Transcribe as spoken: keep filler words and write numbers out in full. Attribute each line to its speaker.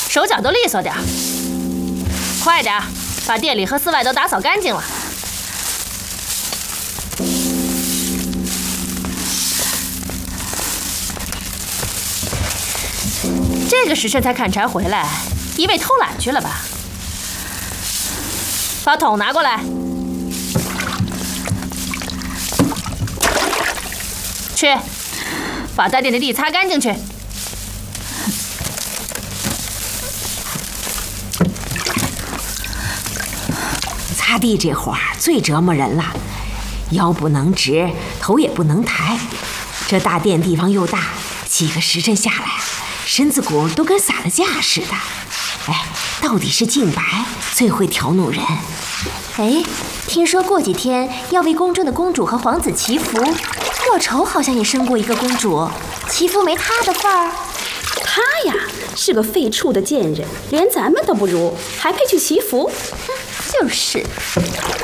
Speaker 1: 手脚都利索点，快点，把店里和寺外都打扫干净了。这个时辰才砍柴回来，一味偷懒去了吧？把桶拿过来。去，把大殿的地擦干净去。
Speaker 2: 擦地这活儿最折磨人了，腰不能直，头也不能抬。这大殿地方又大，几个时辰下来，身子骨都跟散了架似的。哎，到底是净白最会调弄人。
Speaker 3: 哎，听说过几天要为宫中的公主和皇子祈福，莫愁好像也生过一个公主，祈福没她的份儿。
Speaker 4: 他呀，是个废畜的贱人，连咱们都不如，还配去祈福？
Speaker 3: 就是。